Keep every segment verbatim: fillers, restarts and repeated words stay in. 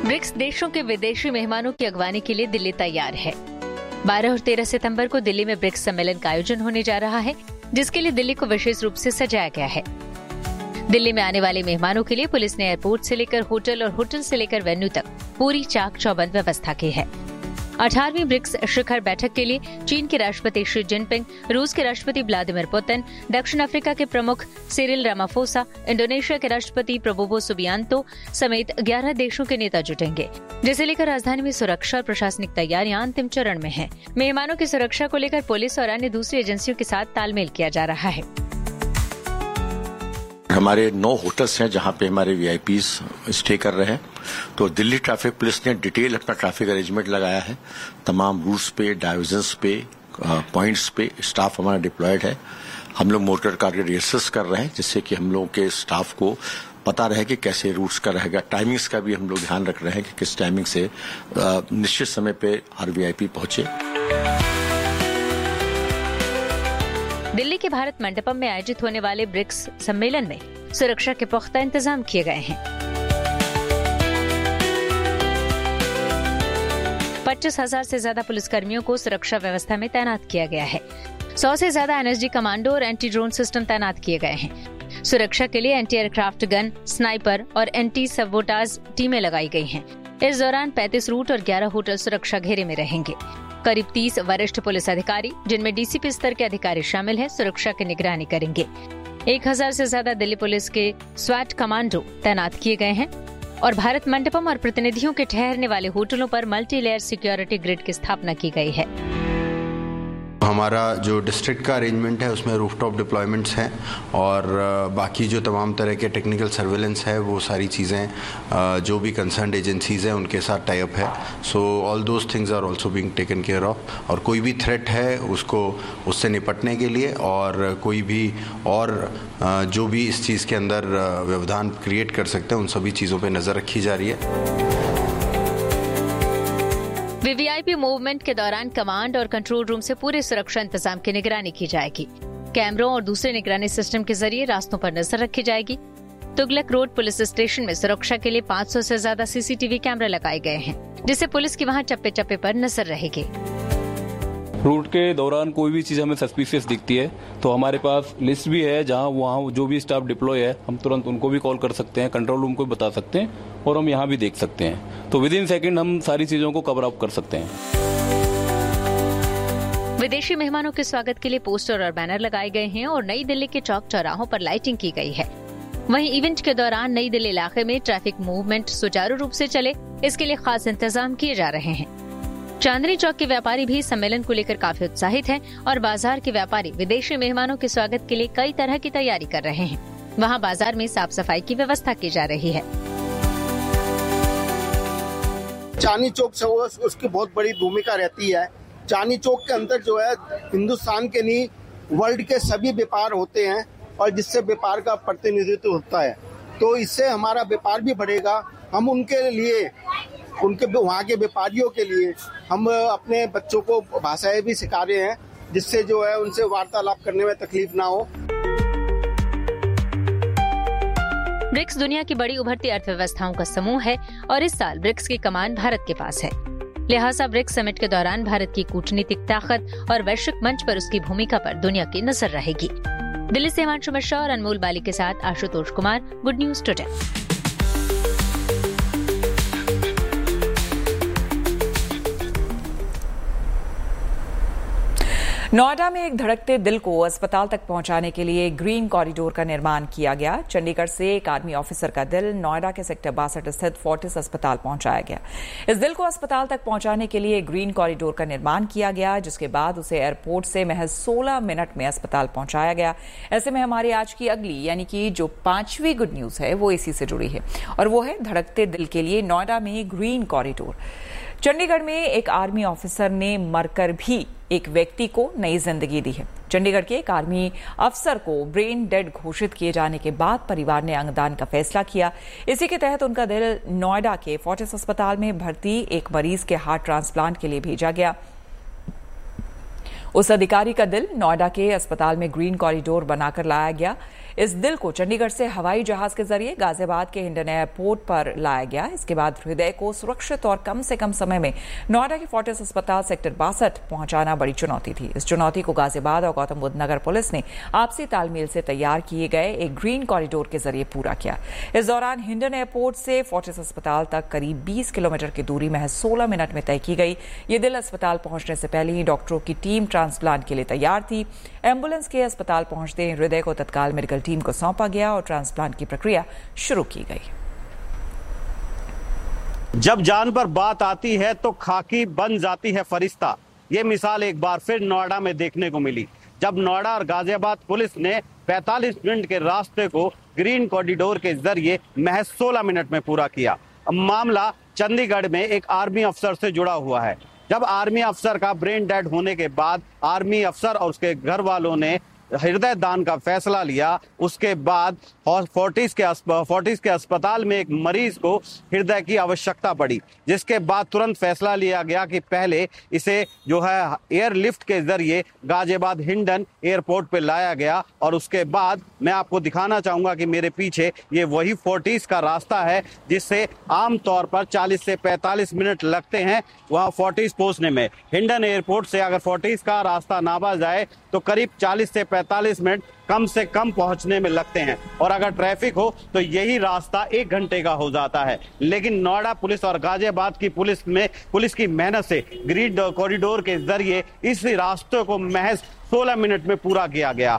BRICS देशों के विदेशी मेहमानों की अगवानी के लिए दिल्ली तैयार है। बारह और तेरह सितंबर को दिल्ली में ब्रिक्स सम्मेलन का आयोजन होने जा रहा है, जिसके लिए दिल्ली को विशेष रूप से सजाया गया है। दिल्ली में आने वाले मेहमानों के लिए पुलिस ने एयरपोर्ट से लेकर होटल और होटल से लेकर वेन्यू तक पूरी चाक चौबंद व्यवस्था की है। अठारहवीं ब्रिक्स शिखर बैठक के लिए चीन के राष्ट्रपति शी जिनपिंग, रूस के राष्ट्रपति व्लादिमीर पुतिन, दक्षिण अफ्रीका के प्रमुख सिरिल रामाफोसा, इंडोनेशिया के राष्ट्रपति प्रबोवो सुबियांतो समेत ग्यारह देशों के नेता जुटेंगे, जिसे लेकर राजधानी में सुरक्षा और प्रशासनिक तैयारियां अंतिम चरण में हैं। मेहमानों की सुरक्षा को लेकर पुलिस और अन्य दूसरी एजेंसियों के साथ तालमेल किया जा रहा है। हमारे नौ होटल्स हैं जहां पे हमारे वीआईपीज स्टे कर रहे हैं। तो दिल्ली ट्रैफिक पुलिस ने डिटेल अपना ट्रैफिक अरेंजमेंट लगाया है। तमाम रूट्स पे, डाइवर्जन्स पे, पॉइंट्स पे स्टाफ हमारा डिप्लॉयड है। हम लोग मोटर कार के रिहर्सल्स कर रहे हैं, जिससे कि हम लोगों के स्टाफ को पता रहे कि कैसे रूट्स का रहेगा। टाइमिंग्स का भी हम लोग ध्यान रख रहे हैं कि किस टाइमिंग से निश्चित समय पे हर वीआईपी पहुंचे। दिल्ली के भारत मंडपम में आयोजित होने वाले ब्रिक्स सम्मेलन में सुरक्षा के पुख्ता इंतजाम किए गए हैं। पच्चीस हजार से ज्यादा पुलिसकर्मियों को सुरक्षा व्यवस्था में तैनात किया गया है। सौ से ज्यादा एनएसजी कमांडो और एंटी ड्रोन सिस्टम तैनात किए गए हैं। सुरक्षा के लिए एंटी एयरक्राफ्ट गन, स्नाइपर और एंटी सबोटाज टीमें लगाई गई हैं। इस दौरान पैंतीस रूट और ग्यारह होटल सुरक्षा घेरे में रहेंगे। करीब तीस वरिष्ठ पुलिस अधिकारी, जिनमें डीसीपी स्तर के अधिकारी शामिल हैं, सुरक्षा की निगरानी करेंगे। एक हजार से ज्यादा दिल्ली पुलिस के स्वैट कमांडो तैनात किए गए हैं और भारत मंडपम और प्रतिनिधियों के ठहरने वाले होटलों पर मल्टी लेयर सिक्योरिटी ग्रिड की स्थापना की गई है। हमारा जो डिस्ट्रिक्ट का अरेंजमेंट है उसमें रूफटॉप डिप्लॉयमेंट्स हैं और बाकी जो तमाम तरह के टेक्निकल सर्वेलेंस है वो सारी चीज़ें जो भी कंसर्न्ड एजेंसीज हैं उनके साथ टाई अप है। So all those things are also being taken care of. और कोई भी थ्रेट है उसको उससे निपटने के लिए और कोई भी और जो भी इस चीज़ के अंदर व्यवधान क्रिएट कर सकते हैं उन सभी चीज़ों पर नज़र रखी जा रही है। वीवीआईपी मूवमेंट के दौरान कमांड और कंट्रोल रूम से पूरे सुरक्षा इंतजाम की निगरानी की जाएगी। कैमरों और दूसरे निगरानी सिस्टम के जरिए रास्तों पर नजर रखी जाएगी। तुगलक रोड पुलिस स्टेशन में सुरक्षा के लिए पाँच सौ से ज्यादा सीसीटीवी कैमरे लगाए गए हैं, जिससे पुलिस की वहां चप्पे चप्पे पर नजर रहेगी। रूट के दौरान कोई भी चीज़ हमें सस्पिशियस दिखती है तो हमारे पास लिस्ट भी है, जहां वहां जो भी स्टाफ डिप्लॉय है हम तुरंत उनको भी कॉल कर सकते हैं, कंट्रोल रूम को भी बता सकते हैं और हम यहां भी देख सकते हैं। तो विद इन सेकेंड हम सारी चीज़ों को कवर अप कर सकते हैं। विदेशी मेहमानों के स्वागत के लिए पोस्टर और बैनर लगाए गए हैं और नई दिल्ली के चौक चौराहों पर लाइटिंग की गई है। वहीं इवेंट के दौरान नई दिल्ली इलाके में ट्रैफिक मूवमेंट सुचारू रूप से चले, इसके लिए खास इंतजाम किए जा रहे हैं। चांदनी चौक के व्यापारी भी सम्मेलन को लेकर काफी उत्साहित हैं और बाजार के व्यापारी विदेशी मेहमानों के स्वागत के लिए कई तरह की तैयारी कर रहे हैं। वहां बाजार में साफ सफाई की व्यवस्था की जा रही है। चांदनी चौक से उसकी बहुत बड़ी भूमिका रहती है। चांदनी चौक के अंदर जो है हिंदुस्तान के नहीं वर्ल्ड के सभी व्यापार होते हैं और जिससे व्यापार का प्रतिनिधित्व होता है, तो इससे हमारा व्यापार भी बढ़ेगा। हम उनके लिए, उनके वहाँ के व्यापारियों के लिए हम अपने बच्चों को भाषाएं भी सिखा रहे हैं, जिससे जो है उनसे वार्तालाप करने में तकलीफ ना हो। ब्रिक्स दुनिया की बड़ी उभरती अर्थव्यवस्थाओं का समूह है और इस साल ब्रिक्स की कमान भारत के पास है। लिहाजा ब्रिक्स समिट के दौरान भारत की कूटनीतिक ताकत और वैश्विक मंच पर उसकी भूमिका पर दुनिया की नजर रहेगी। दिल्ली से हिमांशु मिश्रा और अनमोल बाली के साथ Ashutosh Kumar, good news today. Noida में एक धड़कते दिल को अस्पताल तक पहुंचाने के लिए ग्रीन कॉरिडोर का निर्माण किया गया। चंडीगढ़ से एक आर्मी ऑफिसर का दिल नोएडा के सेक्टर बासठ स्थित फोर्टिस अस्पताल पहुंचाया गया। इस दिल को अस्पताल तक पहुंचाने के लिए ग्रीन कॉरिडोर का निर्माण किया गया, जिसके बाद उसे एयरपोर्ट से महज सोलह मिनट में अस्पताल पहुंचाया गया। ऐसे में हमारी आज की अगली यानी कि जो पांचवी गुड न्यूज है वो इसी से जुड़ी है और वो है धड़कते दिल के लिए नोएडा में ग्रीन कॉरिडोर। चंडीगढ़ में एक आर्मी ऑफिसर ने मरकर भी एक व्यक्ति को नई जिंदगी दी है। चंडीगढ़ के एक आर्मी अफसर को ब्रेन डेड घोषित किए जाने के बाद परिवार ने अंगदान का फैसला किया। इसी के तहत उनका दिल नोएडा के फोर्टिस अस्पताल में भर्ती एक मरीज के हार्ट ट्रांसप्लांट के लिए भेजा गया। उस अधिकारी का दिल नोएडा के अस्पताल में ग्रीन कॉरिडोर बनाकर लाया गया। इस दिल को चंडीगढ़ से हवाई जहाज के जरिए गाजियाबाद के हिंडन एयरपोर्ट पर लाया गया। इसके बाद हृदय को सुरक्षित और कम से कम समय में नोएडा के फोर्टिस अस्पताल सेक्टर बासठ पहुंचाना बड़ी चुनौती थी। इस चुनौती को गाजियाबाद और गौतम बुद्ध नगर पुलिस ने आपसी तालमेल से तैयार किए गए एक ग्रीन कॉरिडोर के जरिए पूरा किया। इस दौरान हिंडन एयरपोर्ट से फोर्टिस अस्पताल तक करीब बीस किलोमीटर की दूरी महज सोलह मिनट में तय की गई। ये दिल अस्पताल पहुंचने से पहले ही डॉक्टरों की टीम ट्रांसप्लांट के लिए तैयार थी। एम्बुलेंस के अस्पताल पहुंचते ही हृदय को तत्काल मेडिकल टीम को सौंपा गया और ट्रांसप्लांट की प्रक्रिया शुरू की गई। जब जान पर बात आती है तो खाकी बन जाती है फरिश्ता। ये मिसाल एक बार फिर नोएडा में देखने को मिली, जब नोएडा और गाजियाबाद पुलिस ने पैंतालीस मिनट के रास्ते को ग्रीन कॉरिडोर के जरिए महज सोलह मिनट में पूरा किया। मामला चंडीगढ़ में एक आर्मी अफसर से जुड़ा हुआ है। जब आर्मी अफसर का ब्रेन डेड होने के बाद आर्मी अफसर और उसके घर वालों ने हृदय दान का फैसला लिया, उसके बाद फोर्टिस के फोर्टिस के अस्पताल में एक मरीज को हृदय की आवश्यकता पड़ी, जिसके बाद तुरंत फैसला लिया गया कि पहले इसे जो है एयरलिफ्ट के जरिए गाजियाबाद हिंडन एयरपोर्ट पे लाया गया। और उसके बाद मैं आपको दिखाना चाहूंगा कि मेरे पीछे ये वही फोर्टिस का रास्ता है जिससे आमतौर पर चालीस से पैंतालीस मिनट लगते हैं वहां फोर्टिस पहुंचने में। हिंडन एयरपोर्ट से अगर फोर्टिस का रास्ता नापा जाए तो करीब चालीस से पैंतालीस मिनट कम से कम पहुंचने में लगते हैं, और अगर ट्रैफिक हो तो यही रास्ता एक घंटे का हो जाता है। लेकिन नोएडा पुलिस और गाजियाबाद की पुलिस में पुलिस की मेहनत से ग्रीन कॉरिडोर के जरिए इस रास्ते को महज सोलह मिनट में पूरा किया गया।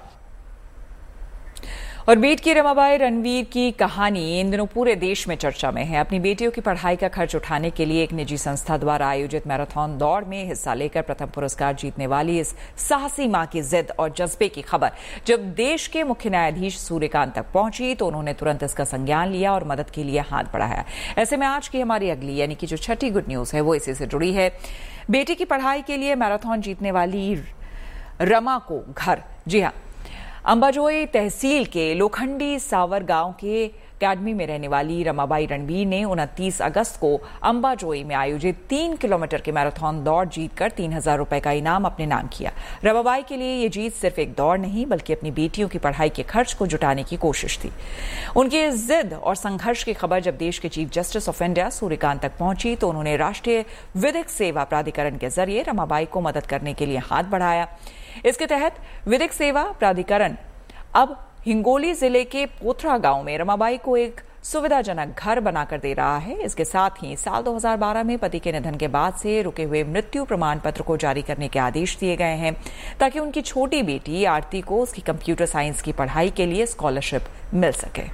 और बीट की रमाबाई रणवीर की कहानी इन दिनों पूरे देश में चर्चा में है। अपनी बेटियों की पढ़ाई का खर्च उठाने के लिए एक निजी संस्था द्वारा आयोजित मैराथन दौड़ में हिस्सा लेकर प्रथम पुरस्कार जीतने वाली इस साहसी मां की जिद और जज्बे की खबर जब देश के मुख्य न्यायाधीश सूर्यकांत तक पहुंची तो उन्होंने तुरंत इसका संज्ञान लिया और मदद के लिए हाथ बढ़ाया। ऐसे में आज की हमारी अगली यानी कि जो छठी गुड न्यूज है वो इसी से जुड़ी है। बेटी की पढ़ाई के लिए मैराथन जीतने वाली रमा को घर, जी हाँ, अंबाजोई तहसील के लोखंडी सावर गांव के अकेडमी में रहने वाली रमाबाई रणवीर ने उनतीस अगस्त को अंबाजोई में आयोजित तीन किलोमीटर के मैराथन दौड़ जीतकर तीन हजार रुपए का इनाम अपने नाम किया। रमाबाई के लिए ये जीत सिर्फ एक दौड़ नहीं बल्कि अपनी बेटियों की पढ़ाई के खर्च को जुटाने की कोशिश थी। उनकी इस जिद और संघर्ष की खबर जब देश के chief justice of India Suryakant तक पहुंची तो उन्होंने राष्ट्रीय विधिक सेवा प्राधिकरण के जरिए रमाबाई को मदद करने के लिए हाथ बढ़ाया। इसके तहत विधिक सेवा प्राधिकरण अब हिंगोली जिले के पोथरा गांव में रमाबाई को एक सुविधाजनक घर बनाकर दे रहा है। इसके साथ ही साल दो हज़ार बारह में पति के निधन के बाद से रुके हुए मृत्यु प्रमाण पत्र को जारी करने के आदेश दिए गए हैं ताकि उनकी छोटी बेटी आरती को उसकी कंप्यूटर साइंस की पढ़ाई के लिए स्कॉलरशिप मिल सके।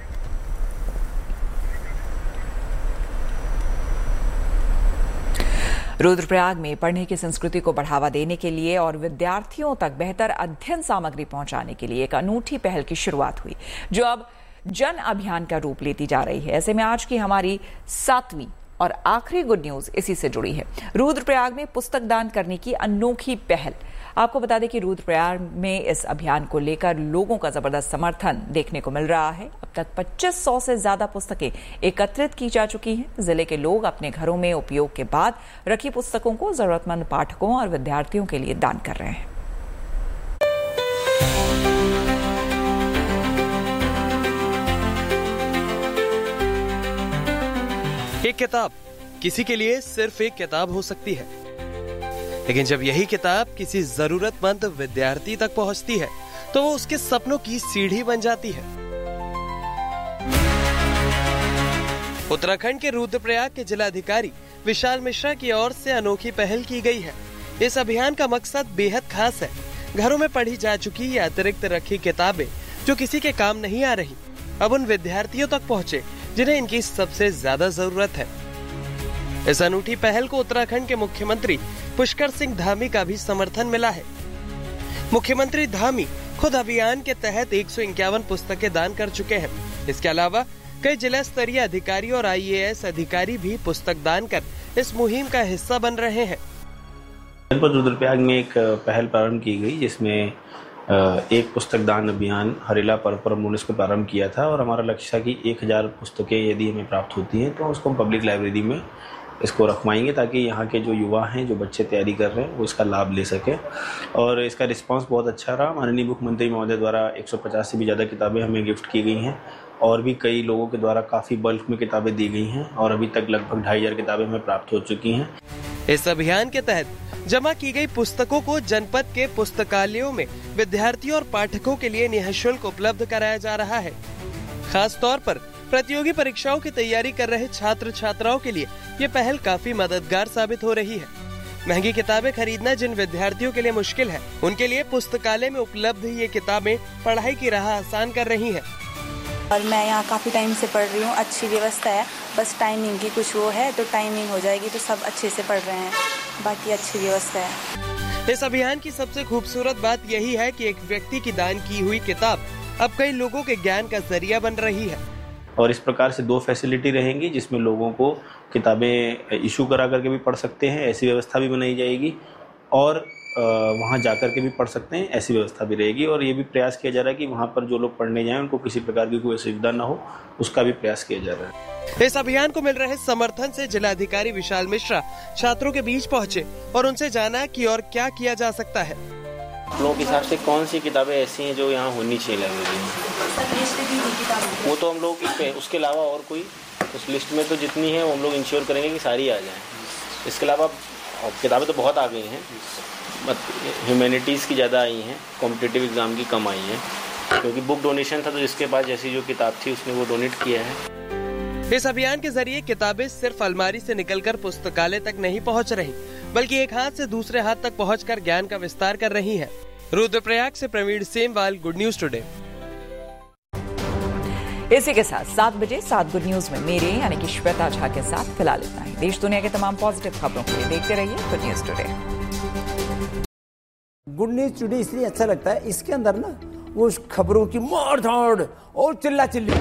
रुद्रप्रयाग में पढ़ने की संस्कृति को बढ़ावा देने के लिए और विद्यार्थियों तक बेहतर अध्ययन सामग्री पहुंचाने के लिए एक अनूठी पहल की शुरुआत हुई जो अब जन अभियान का रूप लेती जा रही है। ऐसे में आज की हमारी सातवीं और आखिरी गुड न्यूज इसी से जुड़ी है। रुद्रप्रयाग में पुस्तक दान करने की अनोखी पहल। आपको बता दें कि रुद्रप्रयाग में इस अभियान को लेकर लोगों का जबरदस्त समर्थन देखने को मिल रहा है। अब तक पच्चीस सौ से ज्यादा पुस्तकें एकत्रित की जा चुकी हैं। जिले के लोग अपने घरों में उपयोग के बाद रखी पुस्तकों को जरूरतमंद पाठकों और विद्यार्थियों के लिए दान कर रहे हैं। एक किताब किसी के लिए सिर्फ एक किताब हो सकती है, लेकिन जब यही किताब किसी जरूरतमंद विद्यार्थी तक पहुंचती है तो वो उसके सपनों की सीढ़ी बन जाती है। उत्तराखंड के रुद्रप्रयाग के जिलाधिकारी विशाल मिश्रा की ओर से अनोखी पहल की गई है। इस अभियान का मकसद बेहद खास है। घरों में पढ़ी जा चुकी या अतिरिक्त रखी किताबें जो किसी के काम नहीं आ रही अब उन विद्यार्थियों तक पहुँचे जिन्हें इनकी सबसे ज्यादा जरूरत है। इस अनूठी पहल को उत्तराखंड के मुख्यमंत्री पुष्कर सिंह धामी का भी समर्थन मिला है। मुख्यमंत्री धामी खुद अभियान के तहत एक सौ इक्यावन पुस्तकें दान कर चुके हैं। इसके अलावा कई जिला स्तरीय अधिकारी और आई ए एस अधिकारी भी पुस्तक दान कर इस मुहिम का हिस्सा बन रहे हैं। जनपद रुद्रप्रयाग में एक पहल प्रारंभ की गई जिसमें एक पुस्तक दान अभियान हरेला पर्व पर हमने इसको प्रारंभ किया था और हमारा लक्ष्य था कि एक हजार पुस्तकें यदि हमें प्राप्त होती हैं तो उसको हम पब्लिक लाइब्रेरी में इसको रखवाएंगे ताकि यहाँ के जो युवा हैं, जो बच्चे तैयारी कर रहे हैं, वो इसका लाभ ले सकें। और इसका रिस्पांस बहुत अच्छा रहा। माननीय मुख्यमंत्री महोदय द्वारा एक सौ पचास से भी ज़्यादा किताबें हमें गिफ्ट की गई हैं और भी कई लोगों के द्वारा काफ़ी बल्क में किताबें दी गई हैं और अभी तक लगभग ढाई हज़ार किताबें हमें प्राप्त हो चुकी हैं। इस अभियान के तहत जमा की गई पुस्तकों को जनपद के पुस्तकालयों में विद्यार्थियों और पाठकों के लिए निःशुल्क उपलब्ध कराया जा रहा है। खास तौर पर प्रतियोगी परीक्षाओं की तैयारी कर रहे छात्र छात्राओं के लिए ये पहल काफी मददगार साबित हो रही है। महंगी किताबें खरीदना जिन विद्यार्थियों के लिए मुश्किल है, उनके लिए पुस्तकालय में उपलब्ध ये किताबें पढ़ाई की राह आसान कर रही हैं। और मैं यहाँ काफ़ी टाइम से पढ़ रही हूँ, अच्छी व्यवस्था है, बस टाइमिंग की कुछ वो है तो टाइमिंग हो जाएगी तो सब अच्छे से पढ़ रहे हैं, बाकी अच्छी व्यवस्था है। इस अभियान की सबसे खूबसूरत बात यही है कि एक व्यक्ति की दान की हुई किताब अब कई लोगों के ज्ञान का जरिया बन रही है। और इस प्रकार से दो फैसिलिटी रहेंगी जिसमें लोगों को किताबें इशू करा करके भी पढ़ सकते हैं, ऐसी व्यवस्था भी बनाई जाएगी और वहाँ जाकर के भी पढ़ सकते हैं, ऐसी व्यवस्था भी रहेगी। और ये भी प्रयास किया जा रहा है कि वहाँ पर जो लोग पढ़ने जाएं उनको किसी प्रकार की कोई असुविधा न हो, उसका भी प्रयास किया जा रहा है। इस अभियान को मिल रहे समर्थन से जिलाधिकारी विशाल मिश्रा छात्रों के बीच पहुँचे और उनसे जाना कि और क्या किया जा सकता है। लोगों के हिसाब से कौन सी किताबें ऐसी हैं जो यहाँ होनी चाहिए लाइब्रेरी में, वो तो हम लोग उसके अलावा और कोई उस लिस्ट में तो जितनी है वो हम लोग इंश्योर करेंगे कि सारी आ जाएं। इसके अलावा किताबें तो बहुत आ गई हैं, ह्यूमैनिटीज़ की ज़्यादा आई हैं, कॉम्पिटिटिव एग्ज़ाम की कम आई हैं, क्योंकि बुक डोनेशन था तो जिसके पास जैसी जो किताब थी उसने वो डोनेट किया है। इस अभियान के जरिए किताबें सिर्फ अलमारी से निकलकर पुस्तकालय तक नहीं पहुंच रही, बल्कि एक हाथ से दूसरे हाथ तक पहुंचकर ज्ञान का विस्तार कर रही हैं। रुद्रप्रयाग से Praveen Semwal, good news today. इसी के साथ सात बजे सात गुड न्यूज में मेरे यानी कि श्वेता झा के साथ फिलहाल इतना ही। देश दुनिया के तमाम पॉजिटिव खबरों के लिए देखते रहिए good news today. Good news today इसलिए अच्छा लगता है, इसके अंदर ना वो खबरों की मार धाड़ और चिल्ला चिल्ली।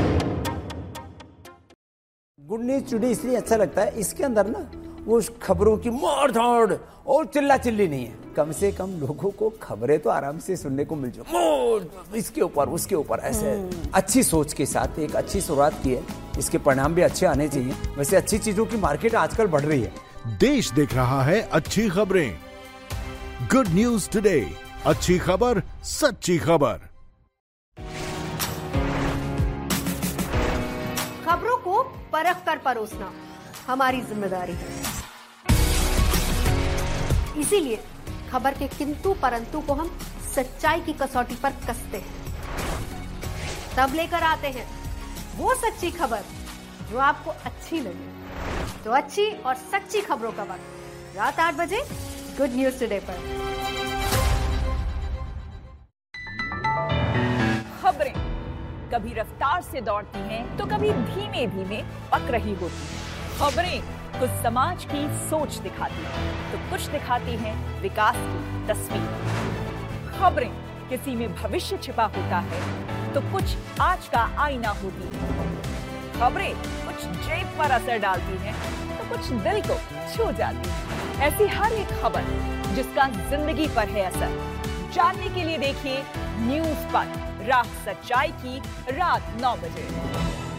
गुड न्यूज टुडे इसलिए अच्छा लगता है, इसके अंदर ना वो खबरों की मार धाड़ और चिल्ला चिल्ली नहीं है। कम से कम लोगों को खबरें तो आराम से सुनने को मिल जाए, इसके ऊपर उसके ऊपर ऐसे अच्छी सोच के साथ एक अच्छी शुरुआत की है, इसके परिणाम भी अच्छे आने चाहिए। वैसे अच्छी चीजों की मार्केट आजकल बढ़ रही है। देश देख रहा है अच्छी खबरें। गुड न्यूज टुडे, अच्छी खबर सच्ची खबर। खबरों को परख कर परोसना हमारी जिम्मेदारी है, इसीलिए खबर के किंतु परंतु को हम सच्चाई की कसौटी पर कसते हैं, तब लेकर आते हैं वो सच्ची खबर जो आपको अच्छी लगे। तो अच्छी और सच्ची खबरों का वक्त रात आठ बजे गुड न्यूज टुडे पर। खबरें कभी रफ्तार से दौड़ती हैं तो कभी धीमे धीमे पक रही होती हैं। खबरें कुछ समाज की सोच दिखाती हैं तो कुछ दिखाती हैं विकास की तस्वीर। खबरें किसी में भविष्य छिपा होता है तो कुछ आज का आईना होती है। खबरें कुछ जेब पर असर डालती हैं तो कुछ दिल को छू जाती है। ऐसी हर एक खबर जिसका जिंदगी पर है असर, जानने के लिए देखिए न्यूज पर रात सच्चाई की रात नौ बजे।